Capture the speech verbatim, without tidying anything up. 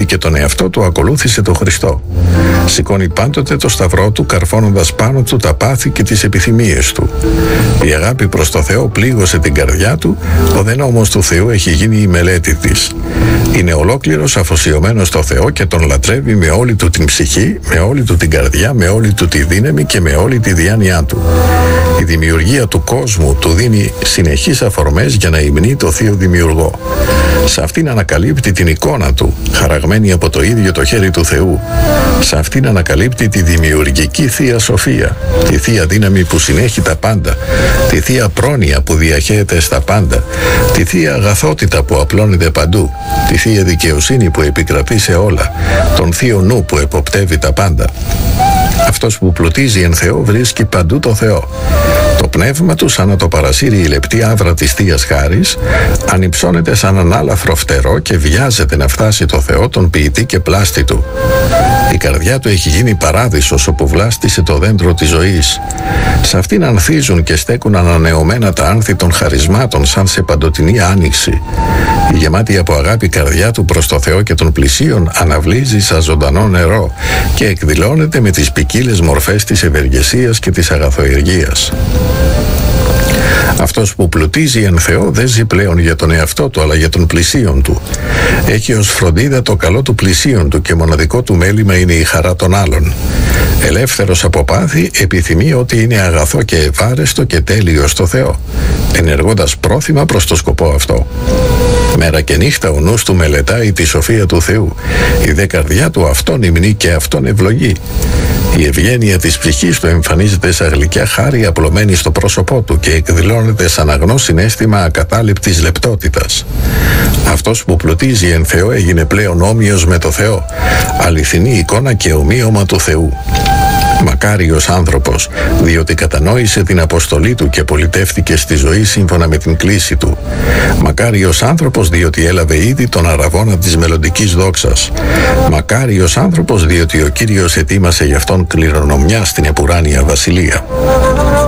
και τον εαυτό του ακολούθησε τον Χριστό. Σηκώνει πάντοτε το σταυρό του, καρφώνοντας πάνω του τα πάθη και τις επιθυμίες του. Η αγάπη προς το Θεό πλήγωσε την καρδιά του, ο δε νόμος του Θεού έχει γίνει η μελέτη της. Είναι ολόκληρος αφοσιωμένος στο Θεό και τον λατρεύει με όλη του την ψυχή, με όλη του την καρδιά, με όλη του τη δύναμη και με όλη τη διάνοιά του. Η δημιουργία του κόσμου του δίνει συνεχείς αφορμές για να υμνεί το Θείο Δημιουργό. Σε αυτήν ανακαλύπτει την εικόνα του, χαραγμένη από το ίδιο το χέρι του Θεού. Σε αυτήν ανακαλύπτει τη δημιουργική Θεία Σοφία, τη Θεία Δύναμη που συνέχει τα πάντα, τη Θεία Πρόνοια που διαχέεται στα πάντα, τη Θεία Αγαθότητα που απλώνεται παντού, τη Θεία Δικαιοσύνη που επικρατεί σε όλα, τον Θείο Νου που εποπτεύει τα πάντα. Αυτός που πλουτίζει εν Θεό βρίσκει παντού το Θεό. Το πνεύμα του, σαν να το παρασύρει η λεπτή άβρα της Θείας Χάρης, ανυψώνεται σαν ανάλαφρο φτερό και βιάζεται να φτάσει το Θεό, τον ποιητή και πλάστη του. Η καρδιά του έχει γίνει παράδεισος όπου βλάστησε το δέντρο της ζωής. Σε αυτήν ανθίζουν και στέκουν ανανεωμένα τα άνθη των χαρισμάτων σαν σε παντοτινή άνοιξη. Η γεμάτη από αγάπη καρδιά του προς το Θεό και των πλησίων αναβλύζει σαν ζωντανό νερό και εκδηλώνεται με τις ποικίλες μορφές της ευεργεσίας και της αγαθοεργίας. Αυτός που πλουτίζει εν Θεό δεν ζει πλέον για τον εαυτό του αλλά για τον πλησίον του. Έχει ως φροντίδα το καλό του πλησίον του και μοναδικό του μέλημα είναι η χαρά των άλλων. Ελεύθερος από πάθη επιθυμεί ότι είναι αγαθό και ευάρεστο και τέλειο στο Θεό, ενεργώντας πρόθυμα προς το σκοπό αυτό. Μέρα και νύχτα ο νους του μελετάει τη σοφία του Θεού, η δε καρδιά του αυτόν υμνεί και αυτόν ευλογεί. Η ευγένεια της ψυχής του εμφανίζεται σαν γλυκιά χάρη απλωμένη στο πρόσωπό του και εκδηλώνεται σαν αγνό συναίσθημα ακατάληπτης λεπτότητας. Αυτός που πλουτίζει εν Θεό έγινε πλέον όμοιος με το Θεό, αληθινή εικόνα και ομοίωμα του Θεού. Μακάριος άνθρωπος, διότι κατανόησε την αποστολή του και πολιτεύτηκε στη ζωή σύμφωνα με την κλίση του. Μακάριος άνθρωπος, διότι έλαβε ήδη τον αραβώνα της μελλοντικής δόξας. Μακάριος άνθρωπος, διότι ο Κύριος ετοίμασε γι' αυτόν κληρονομιά στην επουράνια βασιλεία.